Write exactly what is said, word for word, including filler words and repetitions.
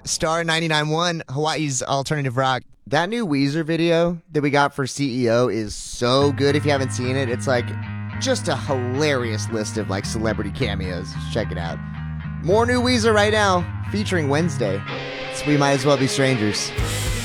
Star ninety-nine point one, Hawaii's alternative rock. That new Weezer video that we got for C E O is so good. If you haven't seen it, it's like just a hilarious list of like celebrity cameos. Check it out. More new Weezer right now, featuring Wednesday. So we might as well be strangers.